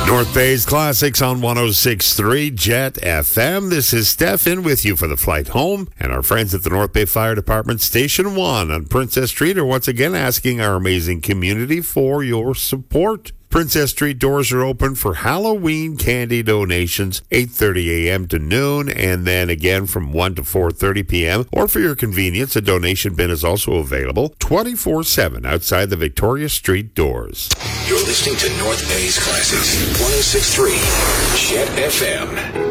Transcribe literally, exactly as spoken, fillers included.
North Bay's Classics on one oh six point three Jet F M. This is Steph in with you for the flight home. And our friends at the North Bay Fire Department Station one on Princess Street are once again asking our amazing community for your support. Princess Street doors are open for Halloween candy donations, eight thirty a.m. to noon, and then again from one to four thirty p.m. Or for your convenience, a donation bin is also available twenty-four seven outside the Victoria Street doors. You're listening to North Bay's Classics, one oh six point three Jet F M.